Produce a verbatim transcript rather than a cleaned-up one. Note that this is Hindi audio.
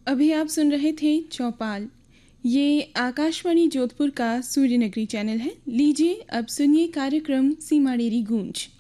अभी आप सुन रहे थे चौपाल। ये आकाशवाणी जोधपुर का सूर्यनगरी चैनल है। लीजिए अब सुनिए कार्यक्रम सीमा डेरी गूंज।